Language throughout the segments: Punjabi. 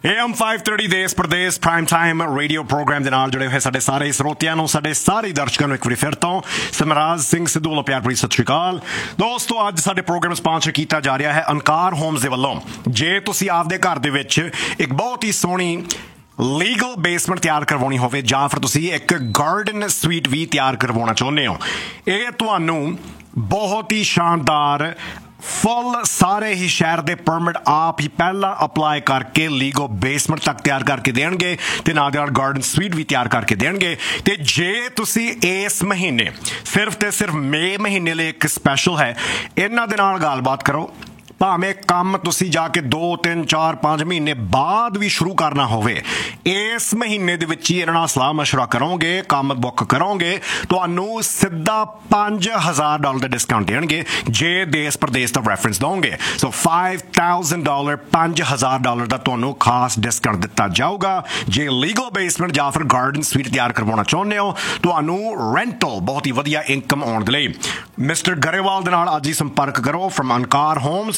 AM 530 ਦੇਸ ਪ੍ਰਦੇਸ ਪ੍ਰਾਈਮ ਟਾਈਮ ਰੇਡੀਓ ਪ੍ਰੋਗਰਾਮ ਦੇ ਨਾਲ ਜੁੜੇ ਹੋਏ ਸਾਡੇ ਸਾਰੇ ਸਰੋਤਿਆਂ ਨੂੰ, ਸਾਡੇ ਸਾਰੇ ਦਰਸ਼ਕਾਂ ਨੂੰ ਇੱਕ ਵਾਰੀ ਫਿਰ ਤੋਂ ਸਮਰਾਜ ਸਿੰਘ ਸਿੱਧੂ ਵੱਲੋਂ ਪਿਆਰ ਭਰੀ ਸਤਿ ਸ਼੍ਰੀ ਅਕਾਲ। ਦੋਸਤੋ, ਅੱਜ ਸਾਡੇ ਪ੍ਰੋਗਰਾਮ ਸਪਾਂਸਰ ਕੀਤਾ ਜਾ ਰਿਹਾ ਹੈ ਅੰਕਾਰ ਹੋਮਸ ਦੇ ਵੱਲੋਂ। ਜੇ ਤੁਸੀਂ ਆਪਦੇ ਘਰ ਦੇ ਵਿੱਚ ਇੱਕ ਬਹੁਤ ਹੀ ਸੋਹਣੀ ਲੀਗਲ ਬੇਸਮੈਂਟ ਤਿਆਰ ਕਰਵਾਉਣੀ ਹੋਵੇ ਜਾਂ ਫਿਰ ਤੁਸੀਂ ਇੱਕ ਗਾਰਡਨ ਸਵੀਟ ਵੀ ਤਿਆਰ ਕਰਵਾਉਣਾ ਚਾਹੁੰਦੇ ਹੋ, ਇਹ ਤੁਹਾਨੂੰ ਬਹੁਤ ਹੀ ਸ਼ਾਨਦਾਰ ਫੁੱਲ ਸਾਰੇ ਹੀ ਸ਼ਹਿਰ ਦੇ ਪਰਮਿਟ ਆਪ ਹੀ ਪਹਿਲਾਂ ਅਪਲਾਈ ਕਰਕੇ ਲੀਗਲ ਬੇਸਮੈਂਟ ਤੱਕ ਤਿਆਰ ਕਰਕੇ ਦੇਣਗੇ ਤੇ ਨਾਲ ਦੇ ਨਾਲ ਗਾਰਡਨ ਸਵੀਟ ਵੀ ਤਿਆਰ ਕਰਕੇ ਦੇਣਗੇ। ਤੇ ਜੇ ਤੁਸੀਂ ਇਸ ਮਹੀਨੇ ਸਿਰਫ ਤੇ ਸਿਰਫ ਮਈ ਮਹੀਨੇ ਲਈ ਇੱਕ ਸਪੈਸ਼ਲ ਹੈ, ਇਹਨਾਂ ਦੇ ਨਾਲ ਗੱਲਬਾਤ ਕਰੋ। ਭਾਵੇਂ ਕੰਮ ਤੁਸੀਂ ਜਾ ਕੇ 2, 3, 4, 5 ਮਹੀਨੇ ਬਾਅਦ ਵੀ ਸ਼ੁਰੂ ਕਰਨਾ ਹੋਵੇ, ਇਸ ਮਹੀਨੇ ਦੇ ਵਿੱਚ ਹੀ ਇਹਨਾਂ ਨਾਲ ਸਲਾਹ ਮਸ਼ਵਰਾ ਕਰੋਗੇ, ਕੰਮ ਬੁੱਕ ਕਰੋਗੇ, ਤੁਹਾਨੂੰ ਸਿੱਧਾ $5,000 ਦਾ ਡਿਸਕਾਊਂਟ ਦੇਣਗੇ ਜੇ ਦੇਸ ਪ੍ਰਦੇਸ ਦਾ ਰੈਫਰੈਂਸ ਦੋਗੇ। ਸੋ $5,000 $5,000 ਦਾ ਤੁਹਾਨੂੰ ਖਾਸ ਡਿਸਕਾਊਂਟ ਦਿੱਤਾ ਜਾਊਗਾ ਜੇ ਲੀਗਲ ਬੇਸਮੈਂਟ ਜਾਂ ਫਿਰ ਗਾਰਡਨ ਸਵੀਟ ਤਿਆਰ ਕਰਵਾਉਣਾ ਚਾਹੁੰਦੇ ਹੋ। ਤੁਹਾਨੂੰ ਰੈਂਟਲ ਬਹੁਤ ਹੀ ਵਧੀਆ ਇਨਕਮ ਆਉਣ ਦੇ ਲਈ ਮਿਸਟਰ ਗਰੇਵਾਲ ਦੇ ਨਾਲ ਅੱਜ ਹੀ ਸੰਪਰਕ ਕਰੋ ਫਰਮ ਅੰਕਾਰ ਹੋਮਸ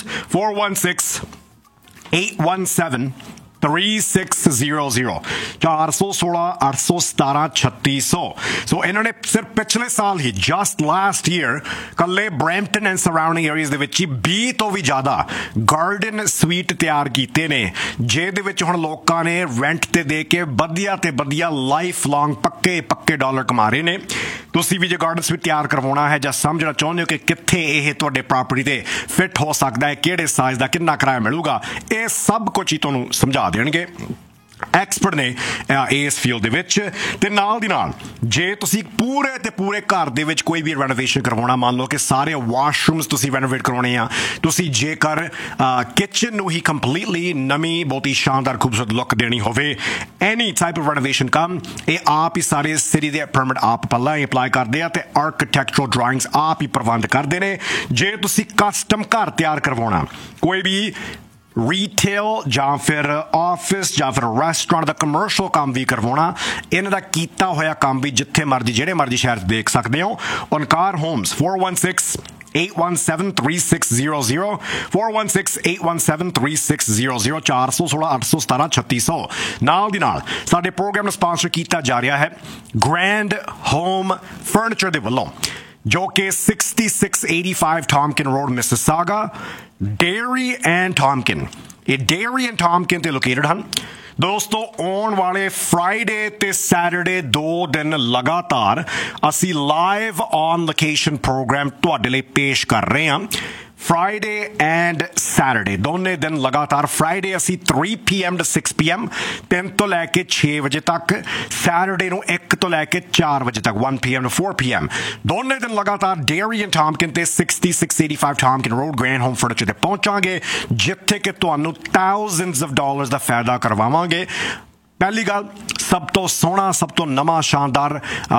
416-817-3600 416-817-3600। ਸੋ ਇਹਨਾਂ ਨੇ ਸਿਰਫ ਪਿਛਲੇ ਸਾਲ ਹੀ ਜਸਟ ਲਾਸਟ ਈਅਰ ਕੱਲੇ ਬਰੈਂਪਟਨ ਐਂਡ ਸਰਾਊਂਡਿੰਗ ਏਰੀਆਜ਼ ਦੇ ਵਿੱਚ ਹੀ 20 ਤੋਂ ਵੀ ਜ਼ਿਆਦਾ ਗਾਰਡਨ ਸਵੀਟ ਤਿਆਰ ਕੀਤੇ ਨੇ, ਜਿਹਦੇ ਵਿੱਚ ਹੁਣ ਲੋਕਾਂ ਨੇ ਰੈਂਟ ਤੇ ਦੇ ਕੇ ਵਧੀਆ ਤੇ ਵਧੀਆ ਲਾਈਫ ਲੌਂਗ ਪੱਕੇ ਡਾਲਰ ਕਮਾ ਰਹੇ ਨੇ। ਤੁਸੀਂ ਵੀ ਜੇ ਗਾਰਡਨ ਸਵੀਟ ਤਿਆਰ ਕਰਵਾਉਣਾ ਹੈ ਜਾਂ ਸਮਝਣਾ ਚਾਹੁੰਦੇ ਹੋ ਕਿ ਕਿੱਥੇ ਇਹ ਤੁਹਾਡੇ ਪ੍ਰਾਪਰਟੀ ਤੇ ਫਿੱਟ ਹੋ ਸਕਦਾ ਹੈ, ਕਿਹੜੇ ਸਾਈਜ਼ ਦਾ ਕਿੰਨਾ ਕਿਰਾਇਆ ਮਿਲੂਗਾ, ਇਹ ਸਭ ਕੁਝ ਹੀ ਤੁਹਾਨੂੰ ਸਮਝਾ ਦੇਣਗੇ। ਐਕਸਪਰਟ ਨੇ ਇਸ ਫੀਲਡ ਦੇ ਵਿੱਚ। ਤੇ ਨਾਲ ਦੀ ਨਾਲ ਜੇ ਤੁਸੀਂ ਪੂਰੇ ਤੇ ਪੂਰੇ ਘਰ ਦੇ ਵਿੱਚ ਕੋਈ ਵੀ ਰੈਨੋਵੇਸ਼ਨ ਕਰਵਾਉਣਾ, ਮੰਨ ਲਓ ਕਿ ਸਾਰੇ ਵਾਸ਼ਰੂਮਸ ਤੁਸੀਂ ਰੈਨੋਵੇਟ ਕਰਵਾਉਣੇ ਆ, ਤੁਸੀਂ ਜੇਕਰ ਕਿਚਨ ਨੂੰ ਹੀ ਕੰਪਲੀਟਲੀ ਨਵੀਂ ਬਹੁਤ ਹੀ ਸ਼ਾਨਦਾਰ ਖੂਬਸੂਰਤ ਲੁੱਕ ਦੇਣੀ ਹੋਵੇ, ਐਨੀ ਟਾਈਪ ਆਫ ਰੈਨੋਵੇਸ਼ਨ ਕੰਮ, ਇਹ ਆਪ ਹੀ ਸਾਰੇ ਸਿਟੀ ਦੇ ਪਰਮਿਟ ਆਪ ਪਹਿਲਾਂ ਹੀ ਅਪਲਾਈ ਕਰਦੇ ਆ ਤੇ ਆਰਕੀਟੈਕਚਰਲ ਡਰਾਇੰਗਸ ਆਪ ਹੀ ਪ੍ਰਬੰਧ ਕਰਦੇ ਨੇ। ਜੇ ਤੁਸੀਂ ਕਸਟਮ ਘਰ ਤਿਆਰ ਕਰਵਾਉਣਾ, ਕੋਈ ਵੀ ਰੀਟੇਲ ਜਾਂ ਫਿਰ ਆਫਿਸ ਜਾਂ ਫਿਰ ਰੈਸਟੋਰੈਂਟ ਦਾ ਕਮਰਸ਼ੀਅਲ ਕੰਮ ਵੀ ਕਰਵਾਉਣਾ, ਇਹਨਾਂ ਦਾ ਕੀਤਾ ਹੋਇਆ ਕੰਮ ਵੀ ਜਿੱਥੇ ਮਰਜ਼ੀ ਜਿਹੜੇ ਮਰਜ਼ੀ ਸ਼ਹਿਰ 'ਚ ਦੇਖ ਸਕਦੇ ਹੋ। ਓਨਕਾਰ ਹੋਮਸ 416-817-3600 416-817-3600 416-817-3600। ਨਾਲ ਦੀ ਨਾਲ ਸਾਡੇ ਪ੍ਰੋਗਰਾਮ ਨੂੰ ਸਪਾਂਸਰ ਕੀਤਾ ਜਾ ਰਿਹਾ ਹੈ ਗ੍ਰੈਂਡ ਹੋਮ ਫਰਨੀਚਰ ਦੇ ਵੱਲੋਂ, ਜੋ ਕਿ 6685 Tompkin Road, Mississauga, Derry and Tompkin। ਇਹ Derry and Tompkin ਤੇ ਲੋਕੇਟਡ ਹਨ। ਦੋਸਤੋ, ਆਉਣ ਵਾਲੇ ਫਰਾਈਡੇ ਤੇ ਸੈਟਰਡੇ 2 ਦਿਨ ਲਗਾਤਾਰ ਅਸੀਂ ਲਾਈਵ ਔਨ ਲੋਕੇਸ਼ਨ ਪ੍ਰੋਗਰਾਮ ਤੁਹਾਡੇ ਲਈ ਪੇਸ਼ ਕਰ ਰਹੇ ਹਾਂ। ਫਰਾਈਡੇ ਐਂਡ ਸੈਟਰਡੇ ਦੋਨੇ ਦਿਨ ਲਗਾਤਾਰ। ਫਰਾਈਡੇ ਅਸੀਂ 3 PM to 6 PM 3 ਤੋਂ ਲੈ ਕੇ 6 ਵਜੇ ਤੱਕ, ਸੈਟਰਡੇ ਨੂੰ 1 ਤੋਂ ਲੈ ਕੇ 4 ਵਜੇ ਤੱਕ 1 PM to 4 PM ਦੋਨੇ ਦਿਨ ਲਗਾਤਾਰ ਡੇਰੀ ਐਂਡ ਟਾਮਕਿਨ ਤੇ 6685 Tompkin Road grand home furniture ਤੇ ਪਹੁੰਚਾਂਗੇ, ਜਿੱਥੇ ਕਿ ਤੁਹਾਨੂੰ thousands of dollars ਦਾ ਫਾਇਦਾ ਕਰਵਾਵਾਂਗੇ। ਪਹਿਲੀ ਗੱਲ, ਸਭ ਤੋਂ ਸੋਹਣਾ, ਸਭ ਤੋਂ ਨਵਾਂ ਸ਼ਾਨਦਾਰ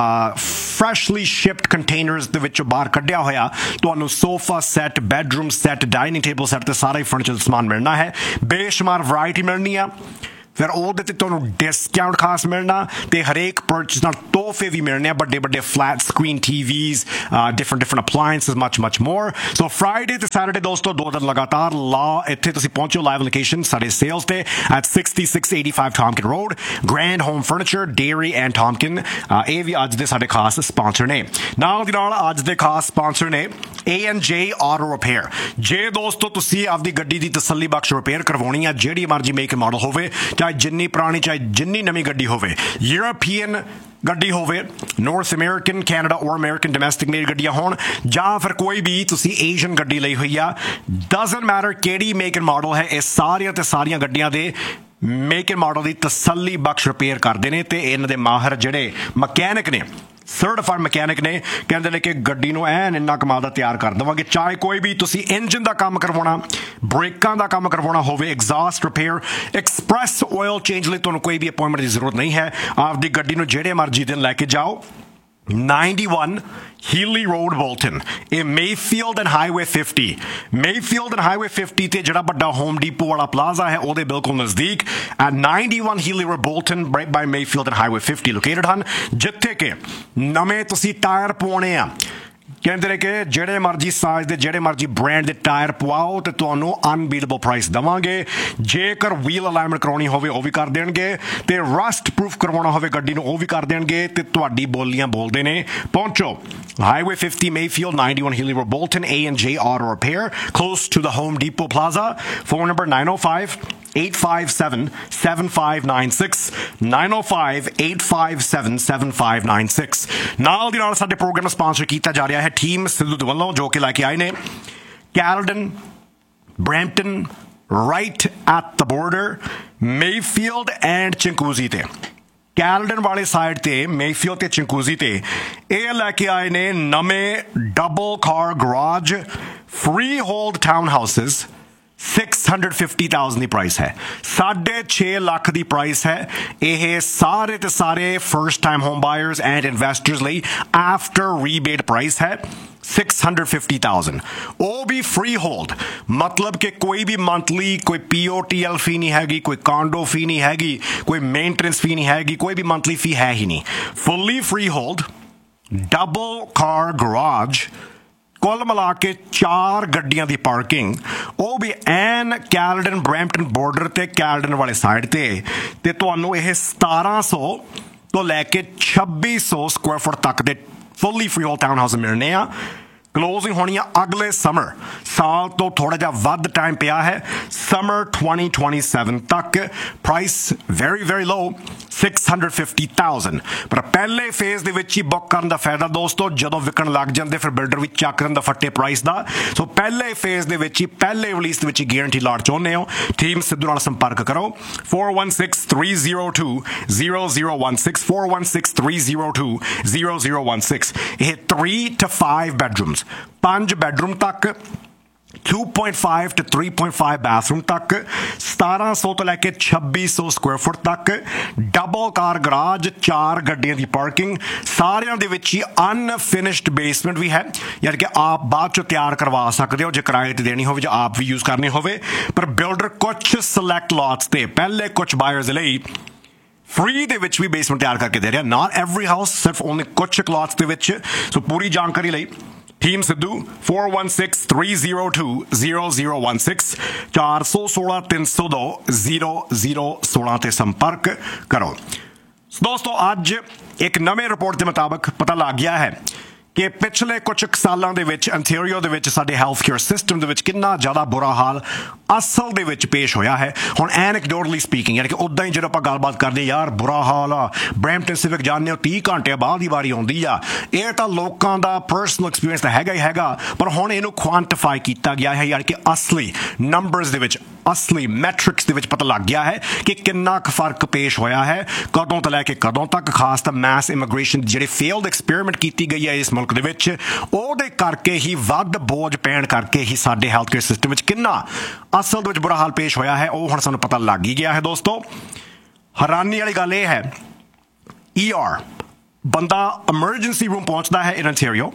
ਫਰੈਸ਼ਲੀ ਸ਼ਿਪਡ ਕੰਟੇਨਰਸ ਦੇ ਵਿੱਚੋਂ ਬਾਹਰ ਕੱਢਿਆ ਹੋਇਆ ਤੁਹਾਨੂੰ sofa set, bedroom set, dining table set ਤੇ ਸਾਰਾ ਹੀ ਫਰਨੀਚਰ ਦਾ ਸਮਾਨ ਮਿਲਣਾ ਹੈ। ਬੇਸ਼ੁਮਾਰ ਵੈਰਾਈਟੀ ਮਿਲਣੀ ਆ, ਫਿਰ ਉਹਦੇ ਤੇ ਤੁਹਾਨੂੰ ਡਿਸਕਾਊਂਟ ਖਾਸ ਮਿਲਣਾ ਤੇ ਹਰੇਕ ਪਰਚੇਸ ਨਾਲ ਤੋਹਫੇ ਵੀ ਮਿਲਣੇ ਆ, ਵੱਡੇ flat screen TVs, different appliances, much more। ਸੋ ਫਰਾਈਡੇ ਤੇ ਸੈਟਰਡੇ ਦੋਸਤੋ 2 ਦਿਨ ਲਗਾਤਾਰ ਇੱਥੇ ਤੁਸੀਂ ਪਹੁੰਚੋ ਲਾਈਵ ਲੋਕੇਸ਼ਨ ਸਾਡੇ ਸੇਲਸ ਤੇ at 6685 Tompkin Road grand home furniture, dairy and ਟਾਮਕਿਨ। ਇਹ ਵੀ ਅੱਜ ਦੇ ਸਾਡੇ ਖਾਸ ਸਪਾਂਸਰ ਨੇ। ਨਾਲ ਦੀ ਨਾਲ ਅੱਜ ਦੇ ਖਾਸ ਸਪਾਂਸਰ ਨੇ A&J Auto Repair। ਜੇ ਦੋਸਤੋ ਤੁਸੀਂ ਆਪਦੀ ਗੱਡੀ ਦੀ ਤਸੱਲੀ ਬਖਸ਼ ਰਿਪੇਅਰ ਕਰਵਾਉਣੀ ਆ, ਜਿਹੜੀ ਮਰਜ਼ੀ ਮੇਕ ਮਾਡਲ ਹੋਵੇ, ਚਾਹੇ ਜਿੰਨੀ ਪੁਰਾਣੀ ਚਾਹੇ ਜਿੰਨੀ ਨਵੀਂ ਗੱਡੀ ਹੋਵੇ, ਯੂਰਪੀਅਨ ਗੱਡੀ ਹੋਵੇ, ਨਾਰਥ ਅਮਰੀਕਨ, ਕੈਨੇਡਾ ਔਰ ਅਮਰੀਕਨ ਡੋਮੈਸਟਿਕ ਮੇਡ ਗੱਡੀਆਂ ਹੋਣ, ਜਾਂ ਫਿਰ ਕੋਈ ਵੀ ਤੁਸੀਂ ਏਸ਼ੀਅਨ ਗੱਡੀ ਲਈ ਹੋਈ ਆ, ਡਜ਼ਨਟ ਮੈਟਰ ਕਿਹੜੀ ਮੇਕ ਐਂਡ ਮਾਡਲ ਹੈ, ਇਹ ਸਾਰੀਆਂ ਤੇ ਸਾਰੀਆਂ ਗੱਡੀਆਂ ਦੇ ਮੇਕ ਐਂਡ ਮਾਡਲ ਦੀ ਤਸੱਲੀ ਬਖਸ਼ ਰਿਪੇਅਰ ਕਰਦੇ ਨੇ। ਤੇ ਇਹਨਾਂ ਦੇ ਮਾਹਰ ਜਿਹੜੇ ਮਕੈਨਿਕ ਨੇ, ਸਰਟੀਫਾਈਡ ਮਕੈਨਿਕ ਨੇ, ਕਹਿੰਦੇ ਨੇ ਕਿ ਗੱਡੀ ਨੂੰ ਐਨ ਇੰਨਾ ਕਮਾਲ ਦਾ ਤਿਆਰ ਕਰ ਦੇਵਾਂਗੇ। ਚਾਹੇ ਕੋਈ ਵੀ ਤੁਸੀਂ ਇੰਜਨ ਦਾ ਕੰਮ ਕਰਵਾਉਣਾ, ਬ੍ਰੇਕਾਂ ਦਾ ਕੰਮ ਕਰਵਾਉਣਾ ਹੋਵੇ, exhaust repair, express oil change ਲਈ ਤੁਹਾਨੂੰ ਕੋਈ ਵੀ ਅਪਾਇੰਟਮੈਂਟ ਦੀ ਜ਼ਰੂਰਤ ਨਹੀਂ ਹੈ। ਆਪਦੀ ਗੱਡੀ ਨੂੰ ਜਿਹੜੇ ਮਰਜ਼ੀ ਦਿਨ ਲੈ ਕੇ ਜਾਓ। 91 Healy Road, Bolton। ਇਹ ਮੇਫੀਲਡ ਐਂਡ ਹਾਈਵੇ 50 ਤੇ ਜਿਹੜਾ ਵੱਡਾ ਹੋਮ ਡੀਪੋ ਵਾਲਾ ਪਲਾਜ਼ਾ ਹੈ ਉਹਦੇ ਬਿਲਕੁਲ ਨਜ਼ਦੀਕ at 91 Healy Road, Bolton, right by Mayfield and Highway 50 located ਹਨ, ਜਿੱਥੇ ਕਿ ਨਵੇਂ ਤੁਸੀਂ ਟਾਇਰ ਪਵਾਉਣੇ ਆ, ਕਹਿੰਦੇ ਨੇ ਕਿ ਜਿਹੜੇ ਮਰਜ਼ੀ ਸਾਈਜ਼ ਦੇ ਜਿਹੜੇ ਮਰਜ਼ੀ ਬ੍ਰਾਂਡ ਦੇ ਟਾਇਰ ਪਵਾਓ ਤੇ ਤੁਹਾਨੂੰ ਅਨਬੀਟੇਬਲ ਪ੍ਰਾਈਸ ਦੇਵਾਂਗੇ। ਜੇਕਰ ਵੀਲ ਅਲਾਈਨਮੈਂਟ ਕਰਾਉਣੀ ਹੋਵੇ ਉਹ ਵੀ ਕਰ ਦੇਣਗੇ ਤੇ ਰਸਟ ਪ੍ਰੂਫ ਕਰਵਾਉਣਾ ਹੋਵੇ ਗੱਡੀ ਨੂੰ ਉਹ ਵੀ ਕਰ ਦੇਣਗੇ ਤੇ ਤੁਹਾਡੀ ਬੋਲੀਆਂ ਬੋਲਦੇ ਨੇ। ਪਹੁੰਚੋ Highway 50 Mayfield, 91 Healy Road, Bolton, A&J Auto Repair, close to the Home Depot Plaza. Phone number 905-857-7596, 905-857-7596। ਨਾਲ ਦੀ ਨਾਲ ਸਾਡੇ ਪ੍ਰੋਗਰਾਮ ਨੂੰ ਸਪਾਂਸਰ ਕੀਤਾ ਜਾ ਰਿਹਾ ਹੈ ਟੀਮ ਸਿੱਧੂ ਦੇ ਵੱਲੋਂ, ਜੋ ਕਿ ਲੈ ਕੇ ਆਏ ਨੇ Caledon, Brampton, right at the border, Mayfield and Chinguacousy ਤੇ। ਕੈਲਡਨ ਵਾਲੇ ਸਾਈਡ ਤੇ ਮੇਫੀਲਡ ਤੇ ਚਿੰਕੂਜ਼ੀ ਤੇ ਇਹ ਲੈ ਕੇ ਆਏ ਨੇ ਨਵੇਂ ਡਬਲ ਕਾਰ garage free hold town houses. 650,000 ਦੀ ਪ੍ਰਾਈਸ ਹੈ, 6.5 ਲੱਖ ਦੀ ਪ੍ਰਾਈਸ ਹੈ। ਇਹ ਸਾਰੇ ਤੇ ਸਾਰੇ first time home buyers and investors ਲਈ ਆਫਟਰ ਰੀਬੇਟ ਪ੍ਰਾਈਸ ਹੈ 650,000। ਉਹ ਵੀ ਫ੍ਰੀ ਹੋਲਡ, ਮਤਲਬ ਕਿ ਕੋਈ ਵੀ ਮੰਥਲੀ ਕੋਈ POTL ਫੀ ਨਹੀਂ ਹੈਗੀ, ਕੋਈ ਕਾਂਡੋ ਫੀ ਨਹੀਂ ਹੈਗੀ, ਕੋਈ ਮੇਨਟੇਨੈਂਸ ਫੀ ਨਹੀਂ ਹੈਗੀ, ਕੋਈ ਵੀ ਮੰਥਲੀ ਫੀ ਹੈ ਹੀ ਨਹੀਂ। ਫੁੱਲੀ ਫ੍ਰੀ ਹੋਲਡ ਡਬਲ ਕਾਰ ਗਰਾਜ, ਕੁੱਲ ਮਿਲਾ ਕੇ 4 ਗੱਡੀਆਂ ਦੀ ਪਾਰਕਿੰਗ, ਉਹ ਵੀ ਐਨ ਕੈਲਡਨ ਬਰੈਂਪਟਨ ਬਾਰਡਰ ਤੇ ਕੈਲਡਨ ਵਾਲੇ ਸਾਈਡ ਤੇ ਤੁਹਾਨੂੰ ਇਹ 1700 ਤੋਂ ਲੈ ਕੇ 2600 ਸਕੁਆਇਰ ਫੁੱਟ ਤੱਕ ਦੇ ਫੁੱਲੀ ਫ੍ਰੀ ਹੋਲਡ ਟਾਊਨ ਹਾਊਸ ਮਿਲਣੇ ਆ। ਕਲੋਜ਼ਿੰਗ ਹੋਣੀ ਆ ਅਗਲੇ ਸਮਰ, ਸਾਲ ਤੋਂ ਥੋੜਾ ਜਿਹਾ ਵੱਧ ਟਾਈਮ ਪਿਆ ਹੈ, ਸਮਰ 2027 ਤੱਕ। ਪ੍ਰਾਈਸ ਵੈਰੀ ਵੈਰੀ ਲੋ 650,000। ਪਰ ਪਹਿਲੇ ਫੇਜ਼ ਦੇ ਵਿੱਚ ਹੀ ਬੁੱਕ ਕਰਨ ਦਾ ਫਾਇਦਾ ਦੋਸਤੋ, ਜਦੋਂ ਵਿਕਣ ਲੱਗ ਜਾਂਦੇ ਫਿਰ ਬਿਲਡਰ ਵੀ ਚੱਕ ਦਿੰਦਾ ਫੱਟੇ ਪ੍ਰਾਈਸ ਦਾ। ਸੋ ਪਹਿਲੇ ਫੇਜ਼ ਦੇ ਵਿੱਚ ਹੀ ਪਹਿਲੇ ਰਿਲੀਜ਼ ਦੇ ਵਿੱਚ ਹੀ ਗਾਰੰਟੀ ਲਾਟ ਚਾਹੁੰਦੇ ਹੋ, ਟੀਮ ਸਿੱਧੂ ਨਾਲ ਸੰਪਰਕ ਕਰੋ 416-302-0016, 416-302-0016। ਇਹ 3 to 5 bedrooms, 5 ਬੈਡਰੂਮ ਤੱਕ, 2.5 to 3.5 ਬਾਥਰੂਮ ਤੱਕ, 1700 ਤੋਂ ਲੈ ਕੇ 2600 ਸਕੁਆਇਰ ਫੁੱਟ ਤੱਕ, ਡਬਲ ਕਾਰ ਗਰਾਜ, 4 ਗੱਡੀਆਂ ਦੀ ਪਾਰਕਿੰਗ, ਸਾਰਿਆਂ ਦੇ ਵਿੱਚ ਹੀ ਅਨਫਿਨਿਸ਼ਡ ਬੇਸਮੈਂਟ ਵੀ ਹੈ, ਯਾਨੀ ਕਿ ਆਪ ਬਾਅਦ ਚੋਂ ਤਿਆਰ ਕਰਵਾ ਸਕਦੇ ਹੋ ਜੇ ਕਿਰਾਏ ਤੇ ਦੇਣੀ ਹੋਵੇ ਜਾਂ ਆਪ ਵੀ ਯੂਜ਼ ਕਰਨੀ ਹੋਵੇ। ਪਰ ਬਿਲਡਰ ਕੁਝ ਸਿਲੈਕਟ ਲੋਟਸ ਤੇ ਪਹਿਲੇ ਕੁਝ ਬਾਇਰਸ ਲਈ ਫ੍ਰੀ ਦੇ ਵਿੱਚ ਵੀ ਬੇਸਮੈਂਟ ਤਿਆਰ ਕਰਕੇ ਦੇ ਰਿਹਾ। ਨਾਟ ਐਵਰੀ ਹਾਊਸ, ਸਿਰਫ ਓਨਲੀ ਕੁਝ ਕਲੋਟਸ ਦੇ ਵਿੱਚ। ਸੋ ਪੂਰੀ ਜਾਣਕਾਰੀ ਲਈ ਟੀਮ ਸਿੱਧੂ 416-302-0016, 416-302-0016 ਤੇ ਸੰਪਰਕ ਕਰੋ। ਦੋਸਤੋ ਅੱਜ ਇੱਕ ਨਵੇਂ ਰਿਪੋਰਟ ਦੇ ਮੁਤਾਬਕ ਪਤਾ ਲੱਗ ਗਿਆ ਹੈ ਕਿ ਪਿਛਲੇ ਕੁਝ ਸਾਲਾਂ ਦੇ ਵਿੱਚ ਅੰਟੈਰੀਓ ਦੇ ਵਿੱਚ ਸਾਡੇ ਹੈਲਥ ਕੇਅਰ ਸਿਸਟਮ ਦੇ ਵਿੱਚ ਕਿੰਨਾ ਜ਼ਿਆਦਾ ਬੁਰਾ ਹਾਲ ਅਸਲ ਦੇ ਵਿੱਚ ਪੇਸ਼ ਹੋਇਆ ਹੈ। ਹੁਣ ਐਨੈਕਡੋਟਲੀ ਸਪੀਕਿੰਗ, ਯਾਨੀ ਕਿ ਉੱਦਾਂ ਹੀ ਜਦੋਂ ਆਪਾਂ ਗੱਲਬਾਤ ਕਰਦੇ ਯਾਰ ਬੁਰਾ ਹਾਲ ਆ, ਬਰੈਂਪਟਨ ਸਿਵਿਕ ਜਾਂਦੇ ਹੋ 30 ਘੰਟੇ ਬਾਅਦ ਹੀ ਵਾਰੀ ਆਉਂਦੀ ਆ, ਇਹ ਤਾਂ ਲੋਕਾਂ ਦਾ ਪਰਸਨਲ ਐਕਸਪੀਰੀਅੰਸ ਤਾਂ ਹੈਗਾ ਹੀ ਹੈਗਾ। ਪਰ ਹੁਣ ਇਹਨੂੰ ਕੁਆਂਟੀਫਾਈ ਕੀਤਾ ਗਿਆ ਹੈ, ਯਾਨੀ ਕਿ ਅਸਲੀ ਨੰਬਰਸ ਦੇ ਵਿੱਚ, ਅਸਲੀ ਮੈਟ੍ਰਿਕਸ ਦੇ ਵਿੱਚ ਪਤਾ ਲੱਗ ਗਿਆ ਹੈ ਕਿ ਕਿੰਨਾ ਕੁ ਫਰਕ ਪੇਸ਼ ਹੋਇਆ ਹੈ ਕਦੋਂ ਤੋਂ ਲੈ ਕੇ ਕਦੋਂ ਤੱਕ। ਖਾਸ ਤਾਂ ਮੈਸ ਇਮੀਗ੍ਰੇਸ਼ਨ ਜਿਹੜੇ ਫੇਲਡ ਐਕਸਪੈਰੀਮੈਂਟ ਕੀਤੀ ਗਈ ਹੈ ਇਸ ਮੁਲਕ ਦੇ ਵਿੱਚ, ਉਹਦੇ ਕਰਕੇ ਹੀ ਵੱਧ ਬੋਝ ਪੈਣ ਕਰਕੇ ਹੀ ਸਾਡੇ ਹੈਲਥ ਕੇਅਰ ਸਿਸਟਮ ਵਿੱਚ ਕਿੰਨਾ ਅਸਲ ਦੇ ਵਿੱਚ ਬੁਰਾ ਹਾਲ ਪੇਸ਼ ਹੋਇਆ ਹੈ, ਉਹ ਹੁਣ ਸਾਨੂੰ ਪਤਾ ਲੱਗ ਹੀ ਗਿਆ ਹੈ। ਦੋਸਤੋ ਹੈਰਾਨੀ ਵਾਲੀ ਗੱਲ ਇਹ ਹੈ, ER ਬੰਦਾ ਐਮਰਜੈਂਸੀ ਰੂਮ ਪਹੁੰਚਦਾ ਹੈ ਇਨ ਅੰਟੈਰੀਓ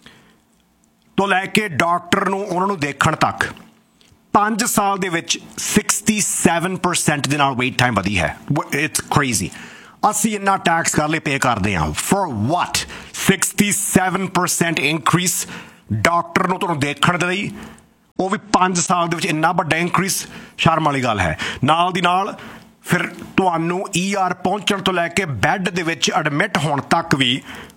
ਤੋਂ ਲੈ ਕੇ ਡਾਕਟਰ ਨੂੰ ਉਹਨਾਂ ਨੂੰ ਦੇਖਣ ਤੱਕ 5 ਸਾਲ ਦੇ ਵਿੱਚ 67% ਦੇ ਨਾਲ ਵੇਟ ਟਾਈਮ ਵਧੀ ਹੈ। It's crazy. ਅਸੀਂ ਇੰਨਾ ਟੈਕਸ ਕਰ ਲਈ ਪੇ ਕਰਦੇ ਹਾਂ ਫॉर what? 67% ਇਨਕਰੀਸ ਡਾਕਟਰ ਨੂੰ ਤੁਹਾਨੂੰ ਦੇਖਣ ਦੇ ਲਈ, ਉਹ ਵੀ 5 ਸਾਲ ਦੇ ਵਿੱਚ ਇੰਨਾ ਵੱਡਾ ਇਨਕਰੀਸ, ਸ਼ਰਮ ਵਾਲੀ ਗੱਲ ਹੈ। ਨਾਲ ਦੀ ਨਾਲ ਫਿਰ ਤੁਹਾਨੂੰ ER ਪਹੁੰਚਣ ਤੋਂ ਲੈ ਕੇ ਬੈੱਡ ਦੇ ਵਿੱਚ ਐਡਮਿਟ ਹੋਣ ਤੱਕ ਵੀ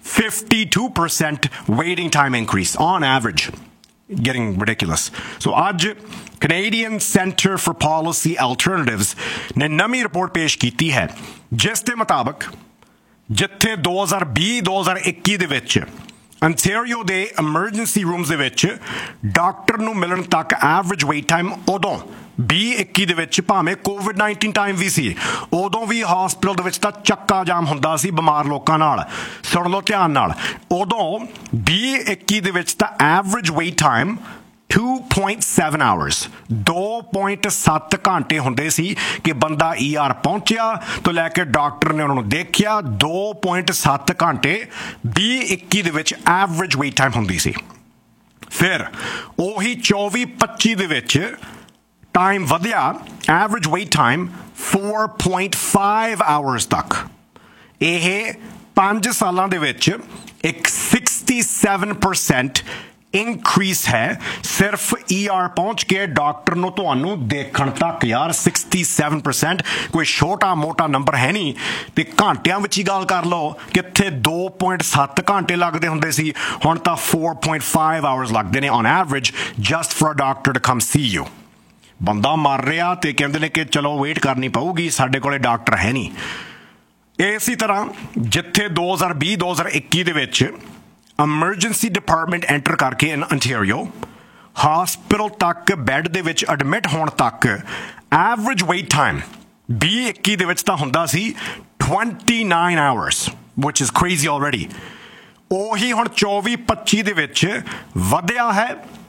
52% waiting time increase on average. Getting ridiculous. So ਅੱਜ Canadian Center for Policy Alternatives ਨੇ ਨਵੀਂ ਰਿਪੋਰਟ ਪੇਸ਼ ਕੀਤੀ ਹੈ, ਜਿਸ ਦੇ ਮੁਤਾਬਕ ਜਿੱਥੇ 2020-2021 ਦੇ ਵਿੱਚ ਅੰਟੈਰੀਓ ਦੇ ਐਮਰਜੈਂਸੀ ਰੂਮਸ ਦੇ ਵਿੱਚ ਡਾਕਟਰ ਨੂੰ ਮਿਲਣ ਤੱਕ ਐਵਰੇਜ ਵੇਟ ਟਾਈਮ ਉਦੋਂ 2021 ਦੇ ਵਿੱਚ ਭਾਵੇਂ COVID-19 ਟਾਈਮ ਵੀ ਸੀ, ਉਦੋਂ ਵੀ ਹਸਪੀਟਲ ਦੇ ਵਿੱਚ ਤਾਂ ਚੱਕਾ ਜਾਮ ਹੁੰਦਾ ਸੀ ਬਿਮਾਰ ਲੋਕਾਂ ਨਾਲ। ਸੁਣ ਲਓ ਧਿਆਨ ਨਾਲ, ਉਦੋਂ 2021 ਦੇ ਵਿੱਚ ਤਾਂ ਐਵਰੇਜ ਵੇਟ ਟਾਈਮ 2.7 ਆਵਰਸ, 2.7 ਘੰਟੇ ਹੁੰਦੇ ਸੀ ਕਿ ਬੰਦਾ ER ਪਹੁੰਚਿਆ ਤੋਂ ਲੈ ਕੇ ਡਾਕਟਰ ਨੇ ਉਹਨਾਂ ਨੂੰ ਦੇਖਿਆ। 2.7 ਘੰਟੇ 2021 ਦੇ ਵਿੱਚ ਐਵਰੇਜ ਵੇਟ ਟਾਈਮ ਹੁੰਦੀ ਸੀ। ਫਿਰ ਉਹੀ 24-25 ਦੇ ਵਿੱਚ ਟਾਈਮ ਵਧਿਆ, ਐਵਰੇਜ ਵੇਟ ਟਾਈਮ 4.5 ਆਵਰਸ ਤੱਕ। ਇਹ 5 ਸਾਲਾਂ ਦੇ ਵਿੱਚ ਇੱਕ 60 67% इंक्रीज है सिर्फ ER पहुंच के डॉक्टर ਨੂੰ ਤੁਹਾਨੂੰ ਦੇਖਣ ਤੱਕ। यार 67% कोई छोटा मोटा नंबर है नहीं। ਤੇ ਘੰਟਿਆਂ ਵਿੱਚ ਹੀ ਗੱਲ ਕਰ ਲਓ, ਕਿੱਥੇ 2.7 ਘੰਟੇ ਲੱਗਦੇ ਹੁੰਦੇ ਸੀ, ਹੁਣ ਤਾਂ 4.5 ਆਵਰਸ ਲੱਗਦੇ ਨੇ on average just for a doctor to come C you. ਬੰਦਾ ਮਰ ਰਿਹਾ ਤੇ ਕਹਿੰਦੇ ਨੇ ਕਿ ਚਲੋ ਵੇਟ ਕਰਨੀ ਪਊਗੀ, ਸਾਡੇ ਕੋਲੇ ਡਾਕਟਰ ਹੈ ਨਹੀਂ। ਇਸੇ ਤਰ੍ਹਾਂ ਜਿੱਥੇ 2020-2021 ਦੇ ਵਿੱਚ emergency department एंटर करके इन Ontario hospital तक बैड दे विच एडमिट होने तक एवरेज वेट टाइम 2021 दे विच तां हुंदा सी 29 hours which is crazy already। ਉਹੀ ਹੁਣ 24-25 ਦੇ ਵਿੱਚ ਵਧਿਆ ਹੈ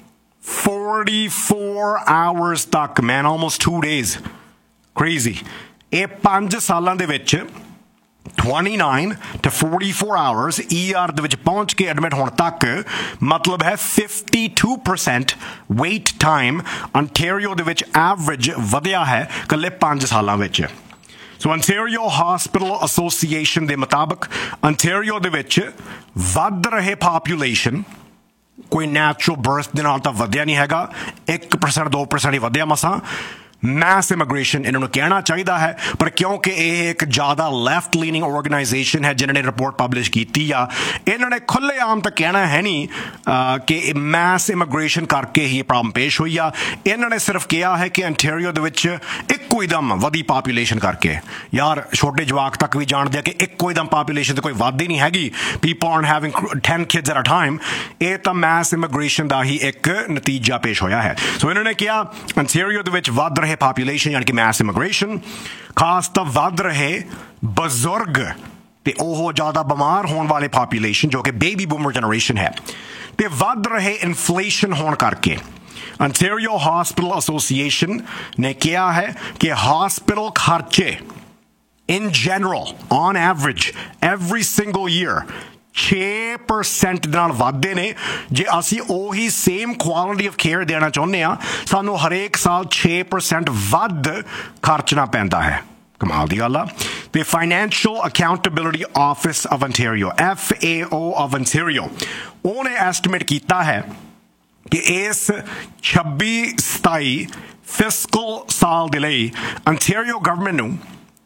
44 hours ਤੱਕ। man, almost 2 days, crazy। ਇਹ 5 ਸਾਲਾਂ ਦੇ ਵਿੱਚ 29 to 44 hours ER ਦੇ ਵਿੱਚ ਪਹੁੰਚ ਕੇ ਐਡਮਿਟ ਹੋਣ ਤੱਕ ਮਤਲਬ ਹੈ 52% ਵੇਟ ਟਾਈਮ ontario ਦੇ ਵਿੱਚ ਐਵਰੇਜ ਵਧਿਆ ਹੈ ਇਕੱਲੇ 5 ਸਾਲਾਂ ਵਿੱਚ। ਸੋ Ontario Hospital Association ਦੇ ਮੁਤਾਬਕ Ontario ਦੇ ਵਿੱਚ ਵੱਧ ਰਹੇ ਪਾਪੂਲੇਸ਼ਨ ਕੋਈ ਨੈਚੁਰਲ ਬਰਥ ਦੇ ਨਾਲ ਤਾਂ ਵਧਿਆ ਨਹੀਂ ਹੈਗਾ, 1% 2% ਹੀ ਵਧਿਆ ਮਸਾਂ। मैस इमिग्रेशन इन्होंने कहना चाहिए है, पर क्योंकि ये एक ज़्यादा लैफ्ट लीनिंग ऑर्गेनाइजेशन है जिन्होंने रिपोर्ट पब्लिश की या इन्होंने खुले आम तक कहना है नहीं कि मैस इमिग्रेशन करके ही प्रॉब्लम पेश हुई आ। इन्होंने सिर्फ कहा है कि Ontario दे विच इक्को ही दम वधी पापूलेशन करके। यार छोटे जवाक तक भी जानते हैं कि इक्को ही दम पापूलेशन तो कोई वधदी नहीं हैगी, people are having 10 kids at a time। ये तो मैस इमिग्रेशन का ही एक नतीजा पेश होया है। सो इन्होंने कहा Ontario दे विच वध रहे पापूलेशन यानी कि मैस इमिग्रेशन, खास तो वध रहे बजुर्ग ते ओह ज़्यादा बीमार होने वाले पापूलेशन जो कि बेबी बूमर जनरेशन है, ते वध रहे इन्फ्लेशन होने करके Ontario Hospital Association ने कहा है कि हॉस्पिटल खर्चे in general on average every single year 6% ਦੇ ਨਾਲ ਵਾਧੇ ਨੇ। ਜੇ ਅਸੀਂ ਉਹੀ ਸੇਮ ਕੁਆਲਿਟੀ ਆਫ ਕੇਅਰ ਦੇਣਾ ਚਾਹੁੰਦੇ ਆ, ਸਾਨੂੰ ਹਰੇਕ ਸਾਲ 6% ਵੱਧ ਖਰਚਣਾ ਪੈਂਦਾ ਹੈ। ਕਮਾਲ ਦੀ ਗੱਲ ਆ। ਤੇ financial accountability office of Ontario FAO of Ontario ਉਹਨੇ ਐਸਟੀਮੇਟ ਕੀਤਾ ਹੈ ਕਿ ਇਸ 26-27 ਫਿਸਕਲ ਸਾਲ ਦੇ ਲਈ Ontario ਗਵਰਨਮੈਂਟ ਨੂੰ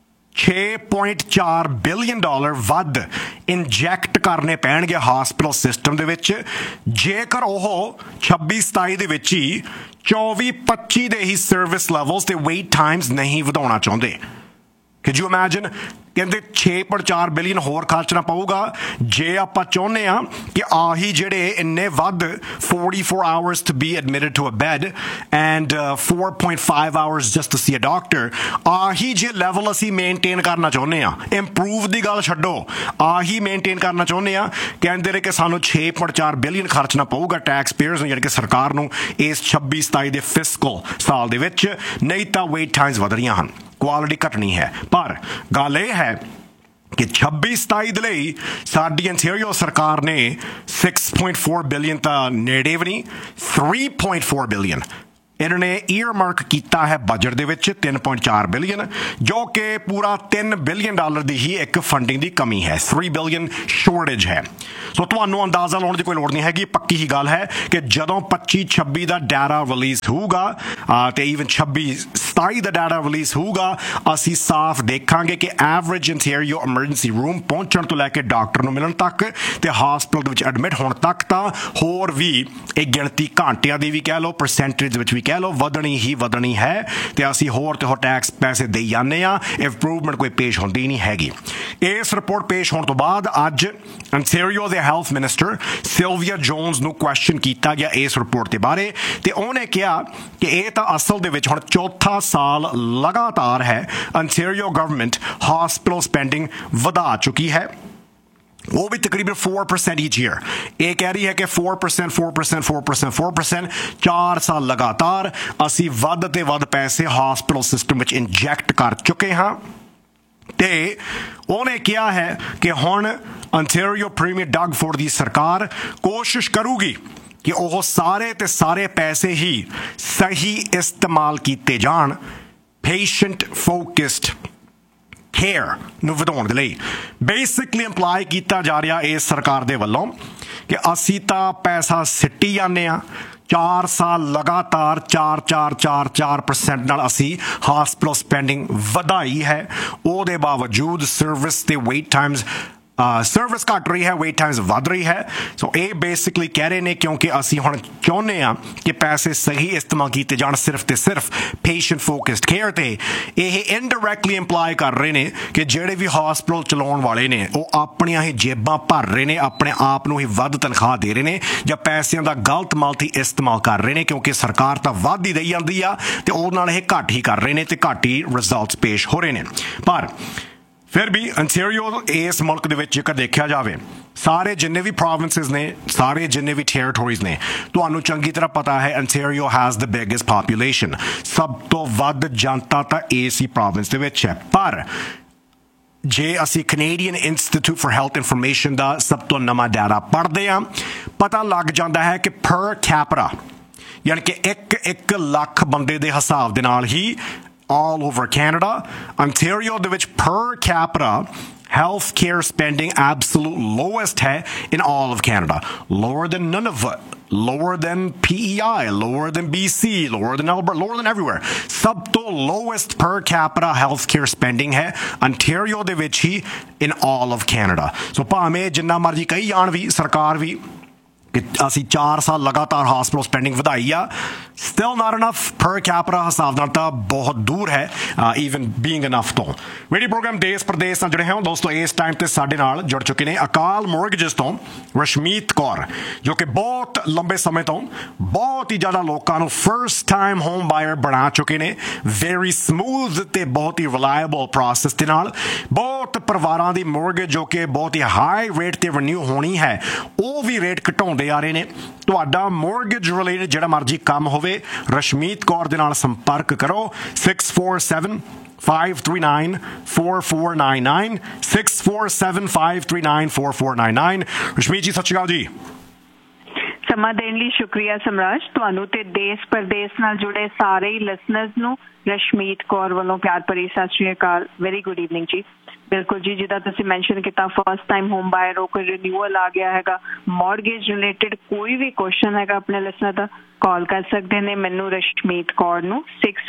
$6.4 ਬਿਲੀਅਨ ਵੱਧ ਇੰਜੈਕਟ ਕਰਨੇ ਪੈਣਗੇ ਹਸਪੀਟਲ ਸਿਸਟਮ ਦੇ ਵਿੱਚ, ਜੇਕਰ ਉਹ 26-27 ਦੇ ਵਿੱਚ ਹੀ 24-25 ਦੇ ਹੀ ਸਰਵਿਸ ਲੈਵਲਸ ਤੇ ਵੇਟ ਟਾਈਮਸ ਨਹੀਂ ਵਧਾਉਣਾ ਚਾਹੁੰਦੇ। Could you imagine? ਕਹਿੰਦੇ 6.4 ਬਿਲੀਅਨ ਹੋਰ ਖਰਚਣਾ ਪਊਗਾ ਜੇ ਆਪਾਂ ਚਾਹੁੰਦੇ ਆ ਕਿ ਆਹੀ ਜਿਹੜੇ ਇੰਨੇ ਵੱਧ 44 hours to be admitted to a bed and 4.5 hours just to see a doctor, ਆਹੀ ਜੇ ਲੈਵਲ ਅਸੀਂ ਮੇਨਟੇਨ ਕਰਨਾ ਚਾਹੁੰਦੇ ਆ, ਇੰਪਰੂਵ ਦੀ ਗੱਲ ਛੱਡੋ, ਆਹੀ ਮੇਨਟੇਨ ਕਰਨਾ ਚਾਹੁੰਦੇ ਆ, ਕਹਿੰਦੇ ਨੇ ਕਿ ਸਾਨੂੰ 6.4 ਬਿਲੀਅਨ ਖਰਚਣਾ ਪਊਗਾ ਟੈਕਸ ਪੇਅਰਸ ਨੂੰ, ਯਾਨੀ ਕਿ ਸਰਕਾਰ ਨੂੰ ਇਸ 26-27 ਦੇ ਫਿਸਕਲ ਸਾਲ ਦੇ ਵਿੱਚ, ਨਹੀਂ ਤਾਂ ਵੇਟ ਟਾਈਮਸ ਵਧ ਰਹੀਆਂ ਹਨ, ਕੁਆਲਿਟੀ ਘਟਣੀ ਹੈ। ਪਰ ਗੱਲ ਇਹ ਹੈ ਕਿ 26-27 ਦੇ ਲਈ ਸਾਡੀ Ontario ਸਰਕਾਰ ਨੇ 6.4 ਬਿਲੀਅਨ ਤਾਂ ਨੇੜੇ ਵੀ ਨਹੀਂ, 3.4 ਬਿਲੀਅਨ ਇਹਨਾਂ ਨੇ ਈਅਰਮਾਰਕ ਕੀਤਾ ਹੈ ਬਜਟ ਦੇ ਵਿੱਚ 3.4 ਬਿਲੀਅਨ, ਜੋ ਕਿ ਪੂਰਾ $3 ਬਿਲੀਅਨ ਦੀ ਹੀ ਇੱਕ ਫੰਡਿੰਗ ਦੀ ਕਮੀ ਹੈ, 3 ਬਿਲੀਅਨ ਸ਼ੋਰਟੇਜ ਹੈ। ਸੋ ਤੁਹਾਨੂੰ ਅੰਦਾਜ਼ਾ ਲਾਉਣ ਦੀ ਕੋਈ ਲੋੜ ਨਹੀਂ ਹੈਗੀ, ਪੱਕੀ ਹੀ ਗੱਲ ਹੈ ਕਿ ਜਦੋਂ 25-26 ਦਾ ਡਾਟਾ ਰਿਲੀਜ਼ ਹੋਊਗਾ ਤੇ ਈਵਨ 26-27 ਦਾ ਡਾਟਾ ਰਿਲੀਜ਼ ਹੋਊਗਾ, ਅਸੀਂ ਸਾਫ਼ ਦੇਖਾਂਗੇ ਕਿ ਐਵਰੇਜ Ontario ਐਮਰਜੈਂਸੀ ਰੂਮ ਪਹੁੰਚਣ ਤੋਂ ਲੈ ਕੇ ਡਾਕਟਰ ਨੂੰ ਮਿਲਣ ਤੱਕ ਤੇ ਹਸਪਤਾਲ ਦੇ ਵਿੱਚ ਐਡਮਿਟ ਹੋਣ ਤੱਕ ਤਾਂ ਹੋਰ ਵੀ ਇਹ ਗਿਣਤੀ ਘੰਟਿਆਂ ਦੀ ਵੀ ਕਹਿ ਲਓ, ਪਰਸੈਂਟੇਜ ਵਿੱਚ ਵੀ ਕਹਿ ਲਓ, ਵਧਣੀ ਹੀ ਵਧਣੀ ਹੈ ਤੇ ਅਸੀਂ ਹੋਰ ਤੇ ਹੋਰ ਟੈਕਸ ਪੈਸੇ ਦੇਈ ਜਾਂਦੇ ਆ, ਇੰਪਰੂਵਮੈਂਟ ਕੋਈ ਪੇਸ਼ ਹੁੰਦੀ ਨਹੀਂ ਹੈਗੀ। ਇਸ ਰਿਪੋਰਟ ਪੇਸ਼ ਹੋਣ ਤੋਂ ਬਾਅਦ ਅੱਜ Ontario ਦੇ ਹੈਲਥ ਮਿਨਿਸਟਰ ਸਿਲਵੀਆ ਜੋਨਸ ਨੂੰ ਕੁਐਸਚਨ ਕੀਤਾ ਗਿਆ ਇਸ ਰਿਪੋਰਟ ਦੇ ਬਾਰੇ, ਤੇ ਉਹਨੇ ਕਿਹਾ ਕਿ ਇਹ ਤਾਂ ਅਸਲ ਦੇ ਵਿੱਚ ਹੁਣ ਚੌਥਾ ਸਾਲ ਲਗਾਤਾਰ ਹੈ Ontario ਗਵਰਨਮੈਂਟ ਹਸਪੀਟਲ ਸਪੈਂਡਿੰਗ ਵਧਾ ਚੁੱਕੀ ਹੈ, वो भी तकरीबन 4% each year। ये कह रही है कि 4%, 4%, 4%, 4%, 4 साल लगातार असी वध ते वध पैसे हॉस्पिटल सिस्टम विच इंजैक्ट कर चुके हाँ। ते उन्हें क्या है कि हुण Ontario प्रीमियर डग फोर्ड दी सरकार कोशिश करूगी कि वह सारे ते सारे पैसे ही सही इस्तेमाल किए जान, पेशेंट फोकस्ड ਕੇਅਰ ਨੂੰ ਵਧਾਉਣ ਦੇ ਲਈ ਬੇਸਿਕਲੀ ਇੰਪਲਾਈ ਕੀਤਾ ਜਾ ਰਿਹਾ ਇਸ ਸਰਕਾਰ ਦੇ ਵੱਲੋਂ ਕਿ ਅਸੀਂ ਤਾਂ ਪੈਸਾ ਸਿੱਟੀ ਜਾਂਦੇ ਹਾਂ 4 ਸਾਲ ਲਗਾਤਾਰ 4% ਨਾਲ ਅਸੀਂ ਹਸਪੀਟਲ ਸਪੈਂਡਿੰਗ ਵਧਾਈ ਹੈ ਉਹਦੇ ਬਾਵਜੂਦ ਸਰਵਿਸ ਤੇ ਵੇਟ ਟਾਈਮਸ ਸਰਵਿਸ ਘੱਟ ਰਹੀ ਹੈ ਵੇਟ ਟਾਈਮਸ ਵੱਧ ਰਹੀ ਹੈ ਸੋ ਇਹ ਬੇਸਿਕਲੀ ਕਹਿ ਰਹੇ ਨੇ ਕਿਉਂਕਿ ਅਸੀਂ ਹੁਣ ਚਾਹੁੰਦੇ ਹਾਂ ਕਿ ਪੈਸੇ ਸਹੀ ਇਸਤੇਮਾਲ ਕੀਤੇ ਜਾਣ ਸਿਰਫ ਤੇ ਸਿਰਫ ਪੇਸ਼ੈਂਟ ਫੋਕਸਡ ਕੇਅਰ ਤੇ ਇਹ ਇਨਡਾਇਰੈਕਟਲੀ ਇੰਪਲਾਈ ਕਰ ਰਹੇ ਨੇ ਕਿ ਜਿਹੜੇ ਵੀ ਹਸਪੀਟਲ ਚਲਾਉਣ ਵਾਲੇ ਨੇ ਉਹ ਆਪਣੀਆਂ ਹੀ ਜੇਬਾਂ ਭਰ ਰਹੇ ਨੇ ਆਪਣੇ ਆਪ ਨੂੰ ਹੀ ਵੱਧ ਤਨਖਾਹ ਦੇ ਰਹੇ ਨੇ ਜਾਂ ਪੈਸਿਆਂ ਦਾ ਗਲਤ ਮਲਤੀ ਇਸਤੇਮਾਲ ਕਰ ਰਹੇ ਨੇ ਕਿਉਂਕਿ ਸਰਕਾਰ ਤਾਂ ਵੱਧ ਹੀ ਦੇਈ ਜਾਂਦੀ ਆ ਤੇ ਉਹ ਨਾਲ ਇਹ ਘੱਟ ਹੀ ਕਰ ਰਹੇ ਨੇ ਤੇ ਘੱਟ ਹੀ ਰਿਜ਼ਲਟਸ ਪੇਸ਼ ਹੋ ਰਹੇ ਨੇ ਪਰ ਫਿਰ ਵੀ ਅੰਟੈਰੀਓ ਇਸ ਮੁਲਕ ਦੇ ਵਿੱਚ ਜੇਕਰ ਦੇਖਿਆ ਜਾਵੇ ਸਾਰੇ ਜਿੰਨੇ ਵੀ ਪ੍ਰੋਵਿੰਸਿਸ ਨੇ ਸਾਰੇ ਜਿੰਨੇ ਵੀ ਟੈਰੀਟੋਰੀਜ਼ ਨੇ ਤੁਹਾਨੂੰ ਚੰਗੀ ਤਰ੍ਹਾਂ ਪਤਾ ਹੈ Ontario has the biggest population ਸਭ ਤੋਂ ਵੱਧ ਜਨਤਾ ਤਾਂ ਇਸ ਹੀ ਪ੍ਰੋਵਿੰਸ ਦੇ ਵਿੱਚ ਹੈ ਪਰ ਜੇ ਅਸੀਂ Canadian institute for health information ਦਾ ਸਭ ਤੋਂ ਨਵਾਂ ਡਾਟਾ ਪੜ੍ਹਦੇ ਹਾਂ ਪਤਾ ਲੱਗ ਜਾਂਦਾ ਹੈ ਕਿ ਪਰ ਕੈਪਰਾ ਯਾਨੀ ਕਿ ਇੱਕ ਲੱਖ ਬੰਦੇ ਦੇ ਹਿਸਾਬ ਦੇ ਨਾਲ ਹੀ all over Canada. Ontario ਦੇ ਵਿੱਚ per capita healthcare spending absolute lowest hai in all of Canada. Lower than Nunavut, lower than PEI, lower than BC, lower than Alberta, lower than everywhere. ਸਭ ਤੋਂ lowest per capita healthcare spending ਹੈ Ontario ਦੇ ਵਿੱਚ ਹੀ in all of Canada. So ਭਾਵੇਂ ਜਿੰਨਾ ਮਰਜ਼ੀ ਕਹੀ ਜਾਣ ਵੀ ਸਰਕਾਰ ਵੀ ਕਿ ਅਸੀਂ 4 ਸਾਲ ਲਗਾਤਾਰ ਹਸਪੀਟਲ ਸਪੈਂਡਿੰਗ ਵਧਾਈ ਆ ਸਟਿਲ ਨਾਟ ਇਨਫ ਪਰ ਕੈਪਰਾ ਹਿਸਾਬ ਨਾਲ ਤਾਂ ਬਹੁਤ ਦੂਰ ਹੈ ਈਵਨ ਬੀਇੰਗ ਇਨਫ ਤੋਂ ਰੇਡੀਓ ਪ੍ਰੋਗਰਾਮ ਦੇਸ਼ ਪ੍ਰਦੇਸ਼ ਨਾਲ ਜੁੜੇ ਹੋ ਦੋਸਤੋ ਇਸ ਟਾਈਮ ਤੇ ਸਾਡੇ ਨਾਲ ਜੁੜ ਚੁੱਕੇ ਨੇ ਅਕਾਲ ਮੋਰਗੇਜਸ ਤੋਂ ਰਸ਼ਮੀਤ ਕੌਰ ਜੋ ਕਿ ਬਹੁਤ ਲੰਬੇ ਸਮੇਂ ਤੋਂ ਬਹੁਤ ਹੀ ਜ਼ਿਆਦਾ ਲੋਕਾਂ ਨੂੰ ਫਰਸਟ ਟਾਈਮ ਹੋਮ ਬਾਇਰ ਬਣਾ ਚੁੱਕੇ ਨੇ ਵੈਰੀ ਸਮੂਥ ਤੇ ਬਹੁਤ ਹੀ ਰਿਲਾਇਬਲ ਪ੍ਰੋਸੈਸ ਦੇ ਨਾਲ ਬਹੁਤ ਪਰਿਵਾਰਾਂ ਦੀ ਮੋਰਗੇਜ ਜੋ ਕਿ ਬਹੁਤ ਹੀ ਹਾਈ ਰੇਟ ਤੇ ਰਿਨਿਊ ਹੋਣੀ ਹੈ ਉਹ ਵੀ ਰੇਟ ਘਟਾਉਂਦੇ ਆ ਰਹੇ ਨੇ ਤੁਹਾਡਾ ਮੋਰਗੇਜ ਰਿਲੇਟਡ ਜਿਹੜਾ ਮਰਜ਼ੀ ਕੰਮ ਹੋਵੇ ਰਸ਼ਮੀਤ ਕੌਰ ਦੇ ਨਾਲ ਸੰਪਰਕ ਕਰੋ 647-539-4499 647-539-4499 ਰਸ਼ਮੀਤ ਜੀ ਸਤਿ ਸ਼੍ਰੀ ਅਕਾਲ ਜੀ ਸਮਾਂ ਦੇਣ ਲਈ ਸ਼ੁਕਰੀਆ ਸਮਰਾਜ ਤੁਹਾਨੂੰ ਤੇ ਦੇਸ਼ ਪ੍ਰਦੇਸ਼ ਨਾਲ ਜੁੜੇ ਸਾਰੇ ਹੀ ਲਿਸਨਰਸ ਨੂੰ ਰਸ਼ਮੀਤ ਕੌਰ ਵੱਲੋਂ ਪਿਆਰ ਭਰੀ ਸਤਿ ਸ਼੍ਰੀ ਅਕਾਲ ਵੈਰੀ ਗੁੱਡ ਈਵਨਿੰਗ ਜੀ ਬਿਲਕੁਲ ਜੀ ਜਿੱਦਾਂ ਤੁਸੀਂ ਮੈਂਸ਼ਨ ਕੀਤਾ ਫਸਟ ਟਾਈਮ ਹੋਮ ਬਾਇਰ ਹੋ ਕੋਈ ਰਿਨਿਊਅਲ ਆ ਗਿਆ ਹੈਗਾ ਮੌਰਗੇਜ ਰਿਲੇਟਡ ਕੋਈ ਵੀ ਕੁਐਸਚਨ ਹੈਗਾ ਆਪਣੇ ਲਿਸਨਰ ਦਾ ਕਾਲ ਕਰ ਸਕਦੇ ਨੇ ਮੈਨੂੰ ਰਸ਼ਮੀਤ ਕੌਰ ਨੂੰ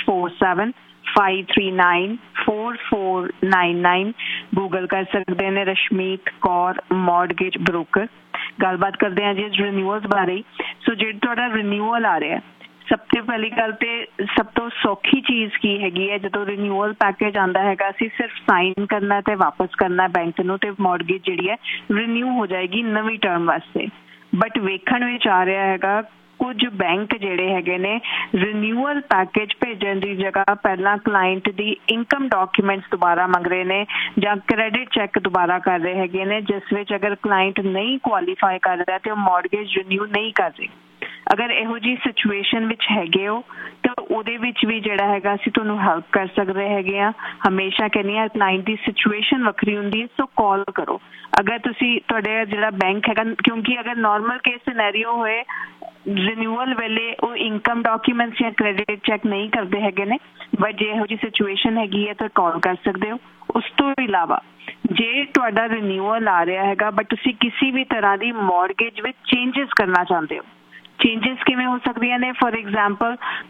647-539-4499 ਗੂਗਲ ਕਰ ਸਕਦੇ ਨੇ ਰਸ਼ਮੀਤ ਕੌਰ ਮੌਰਗੇਜ ਬ੍ਰੋਕਰ ਗੱਲਬਾਤ ਕਰਦੇ ਹਾਂ ਜੀ ਰਿਨਿਊਅਲਸ ਬਾਰੇ ਸੋ ਜਿਹੜਾ ਤੁਹਾਡਾ ਰਿਨਿਊਅਲ ਆ ਰਿਹਾ ਸਭ ਤੋਂ ਪਹਿਲੀ ਗੱਲ ਤੇ ਸਭ ਤੋਂ ਸੌਖੀ ਚੀਜ਼ ਕੀ ਹੈਗੀ ਹੈ ਜਦੋਂ ਰਿਨਿਊਅਲ ਪੈਕੇਜ ਆਉਂਦਾ ਹੈਗਾ ਅਸੀਂ ਸਿਰਫ ਸਾਈਨ ਕਰਨਾ ਤੇ ਵਾਪਸ ਕਰਨਾ ਬੈਂਕ ਨੂੰ ਤੇ ਮੌਰਗੇਜ ਜਿਹੜੀ ਹੈ ਰਿਨਿਊ ਹੋ ਜਾਏਗੀ ਨਵੀਂ ਟਰਮ ਵਾਸਤੇ ਬਟ ਵੇਖਣ ਵਿੱਚ ਆ ਰਿਹਾ ਹੈਗਾ ਕੁਝ ਬੈਂਕ ਜਿਹੜੇ ਹੈਗੇ ਨੇ ਰਿਨਿਊਅਲ ਪੈਕੇਜ ਭੇਜਣ ਦੀ ਜਗ੍ਹਾ ਪਹਿਲਾਂ ਕਲਾਇੰਟ ਦੀ ਇਨਕਮ ਡਾਕੂਮੈਂਟਸ ਦੁਬਾਰਾ ਮੰਗ ਰਹੇ ਨੇ ਜਾਂ ਕ੍ਰੈਡਿਟ ਚੈੱਕ ਦੁਬਾਰਾ ਕਰ ਰਹੇ ਹੈਗੇ ਨੇ ਜਿਸ ਵਿੱਚ ਅਗਰ ਕਲਾਇੰਟ ਨਹੀਂ ਕੁਆਲੀਫਾਈ ਕਰ ਰਿਹਾ ਤੇ ਉਹ ਮੌਰਗੇਜ ਰਿਨਿਊ ਨਹੀਂ ਕਰ ਰਹੇ ਅਗਰ ਇਹੋ ਜਿਹੀ ਸਿਚੁਏਸ਼ਨ ਵਿੱਚ ਹੈਗੇ ਹੋ ਤਾਂ ਉਹਦੇ ਵਿੱਚ ਵੀ ਜਿਹੜਾ ਹੈਗਾ ਅਸੀਂ ਤੁਹਾਨੂੰ ਹੈਲਪ ਕਰ ਸਕਦੇ ਹੈਗੇ ਆ ਹਮੇਸ਼ਾ ਕਹਿੰਦੀ ਆ ਕਲਾਇੰਟ ਦੀ ਸਿਚੁਏਸ਼ਨ ਵੱਖਰੀ ਹੁੰਦੀ ਹੈ ਸੋ ਕਾਲ ਕਰੋ ਅਗਰ ਤੁਸੀਂ ਤੁਹਾਡੇ ਜਿਹੜਾ ਬੈਂਕ ਹੈਗਾ ਕਿਉਂਕਿ ਅਗਰ ਨਾਰਮਲ ਕੇਸ ਸਿਨੈਰੀਓ ਹੋਏ ਰਿਨਿਊਅਲ ਵੇਲੇ ਉਹ ਇਨਕਮ ਡਾਕੂਮੈਂਟਸ ਜਾਂ ਕ੍ਰੈਡਿਟ ਚੈੱਕ ਨਹੀਂ ਕਰਦੇ ਹੈਗੇ ਨੇ ਬਟ ਜੇ ਇਹੋ ਜਿਹੀ ਸਿਚੁਏਸ਼ਨ ਹੈਗੀ ਹੈ ਤਾਂ ਕਾਲ ਕਰ ਸਕਦੇ ਹੋ ਉਸ ਤੋਂ ਇਲਾਵਾ ਜੇ ਤੁਹਾਡਾ ਰਿਨਿਊਅਲ ਆ ਰਿਹਾ ਹੈਗਾ ਬਟ ਤੁਸੀਂ ਕਿਸੇ ਵੀ ਤਰ੍ਹਾਂ ਦੀ ਮੌਰਗੇਜ ਵਿੱਚ ਚੇਂਜਸ ਕਰਨਾ ਚਾਹੁੰਦੇ ਹੋ ਚੇਂਜਸ ਕਿਵੇਂ ਹੋ ਸਕਦੀਆਂ ਨੇ ਫॉर एग्जांपल